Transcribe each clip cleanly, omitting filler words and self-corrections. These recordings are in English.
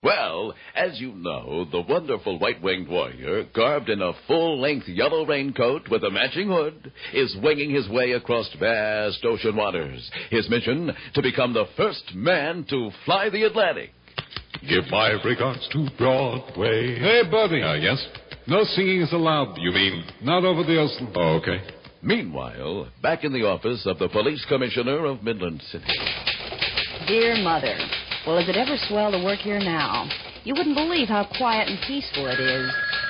Well, as you know, the wonderful white-winged warrior, garbed in a full-length yellow raincoat with a matching hood, is winging his way across vast ocean waters. His mission, to become the first man to fly the Atlantic. Give my regards to Broadway. Hey, buddy. Yes? No singing is allowed. You mean? Not over the ocean. Oh, okay. Meanwhile, back in the office of the police commissioner of Midland City. Dear Mother, well, is it ever swell to work here now? You wouldn't believe how quiet and peaceful it is.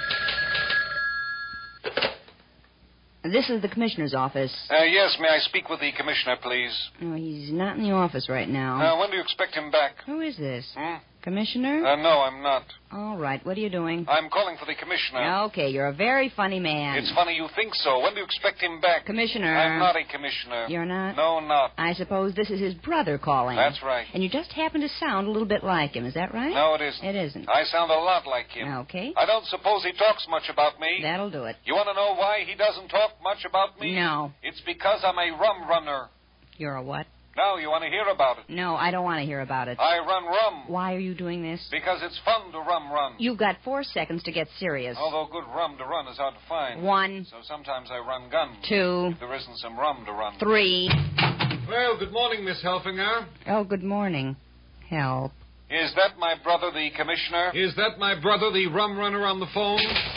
This is the commissioner's office. Yes, may I speak with the commissioner, please? Oh, he's not in the office right now. When do you expect him back? Who is this? Commissioner? No, I'm not. All right, what are you doing? I'm calling for the commissioner. Okay, you're a very funny man. It's funny you think so. When do you expect him back? Commissioner. I'm not a commissioner. You're not? No, not. I suppose this is his brother calling. That's right. And you just happen to sound a little bit like him, is that right? No, it isn't. It isn't. I sound a lot like him. Okay. I don't suppose he talks much about me. That'll do it. You want to know why he doesn't talk much about me? No. It's because I'm a rum runner. You're a what? Now, you want to hear about it? No, I don't want to hear about it. I run rum. Why are you doing this? Because it's fun to run. You've got 4 seconds to get serious. Although good rum to run is hard to find. 1. So sometimes I run gun. 2. If there isn't some rum to run. 3. Well, good morning, Miss Helfinger. Oh, good morning. Help. Is that my brother, the commissioner? Is that my brother, the rum runner, on the phone?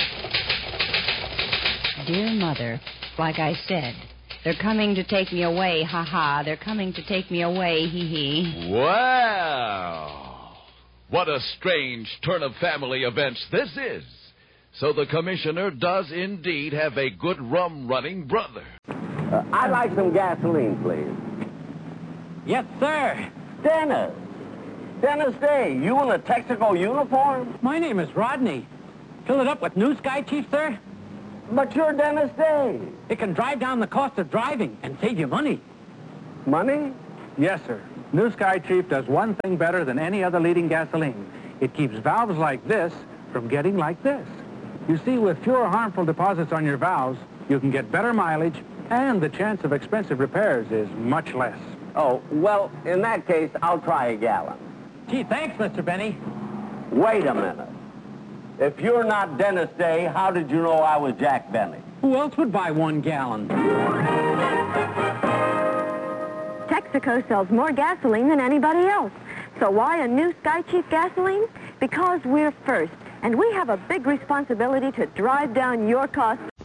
Dear Mother, like I said, they're coming to take me away, ha-ha. They're coming to take me away, hee-hee. Wow! What a strange turn of family events this is. So the commissioner does indeed have a good rum-running brother. I'd like some gasoline, please. Yes, sir. Dennis. Dennis Day, you in a Texaco uniform? My name is Rodney. Fill it up with New Sky, Chief, sir? But you're Dennis Day. It can drive down the cost of driving and save you money. Money? Yes, sir. New Sky Chief does one thing better than any other leading gasoline. It keeps valves like this from getting like this. You see, with fewer harmful deposits on your valves, you can get better mileage, and the chance of expensive repairs is much less. Oh, well, in that case, I'll try a gallon. Gee, thanks, Mr. Benny. Wait a minute. If you're not Dennis Day, how did you know I was Jack Benny? Who else would buy 1 gallon? Texaco sells more gasoline than anybody else. So why a New Sky Chief gasoline? Because we're first, and we have a big responsibility to drive down your costs